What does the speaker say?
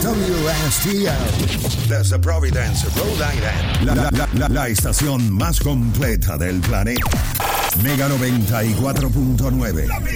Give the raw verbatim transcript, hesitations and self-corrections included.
W S T L, desde Providence, Rhode Island, la, la, la, la, la estación más completa del planeta. Mega noventa y cuatro punto nueve.